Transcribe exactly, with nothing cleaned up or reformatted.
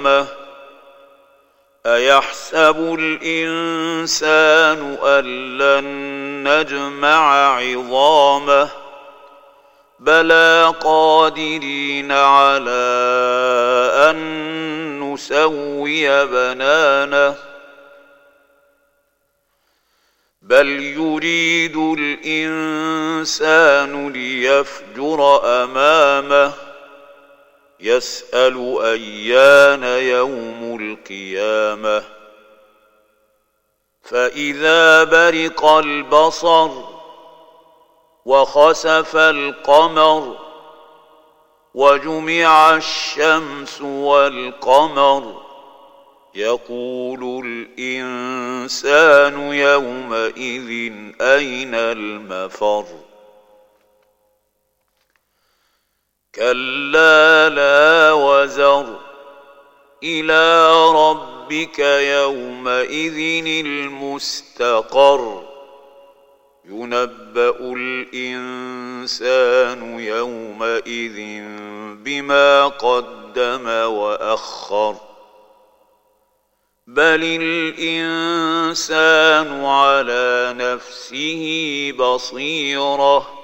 أيحسب الإنسان أن لن نجمع عظامه بلى قادرين على أن نسوي بنانه بل يريد الإنسان ليفجر أمامه يسأل أيان يوم القيامة فإذا برق البصر وخسف القمر وجمع الشمس والقمر يقول الإنسان يومئذ أين المفر كلا لا وزر إلى ربك يومئذ المستقر ينبأ الإنسان يومئذ بما قدم وأخر بل الإنسان على نفسه بصيرة